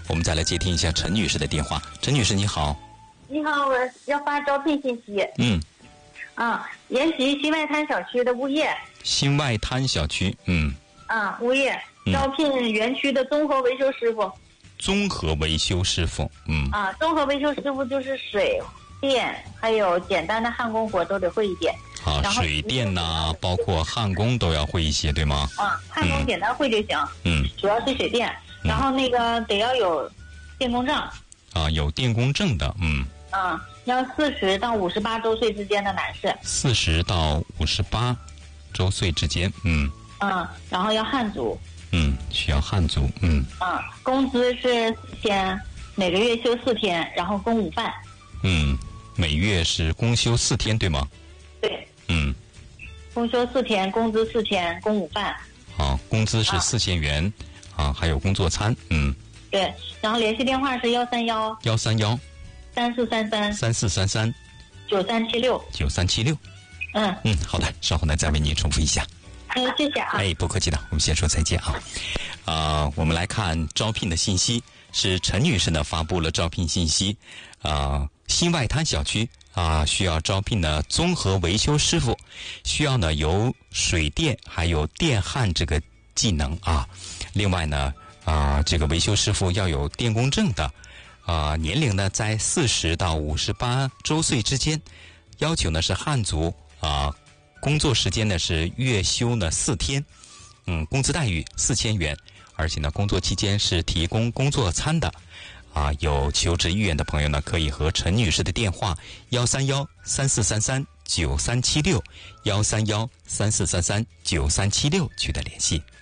我们再来接听一下陈女士的电话。陈女士你好。 你好，我要发招聘信息。延吉新外滩小区的物业。 新外滩小区， 物业招聘园区的综合维修师傅。 综合维修师傅， 综合维修师傅就是水电还有简单的焊工活都得会一点。 水电呐，包括焊工都要会一些，对吗？ 焊工简单会就行。主要是水电，然后那个得要有电工证。 有电工证的， 要40到58周岁之间的男士。 40到58周岁之间， 然后要汉族。 需要汉族， 工资是4000，每个月休4天，然后供午饭。 每月是公休4天，对吗？ 对。公休4天，工资4000，供午饭。 好，工资是4000元，还有工作餐， 对，然后联系电话是131 3433 9376。 好的，稍后呢再为您重复一下。 谢谢啊。 不客气的，我们先说再见啊。我们来看招聘的信息，是陈女士呢发布了招聘信息，新外滩小区需要招聘呢综合维修师傅，需要呢有水电还有电焊这个技能啊。另外呢这个维修师傅要有电工证的，年龄呢在40到58周岁之间，要求呢是汉族工作时间呢是月休呢4天，工资待遇4000元，而且呢工作期间是提供工作餐的。有求职意愿的朋友呢，可以和陈女士的电话131 3433 9376 131 3433 9376取得联系。